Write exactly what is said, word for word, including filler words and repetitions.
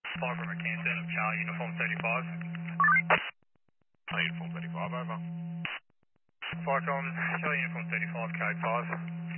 Fly from a Canton of Charlie Uniform thirty-five. Uniform thirty-five, over. Flycom, Charlie Uniform thirty-five, code five.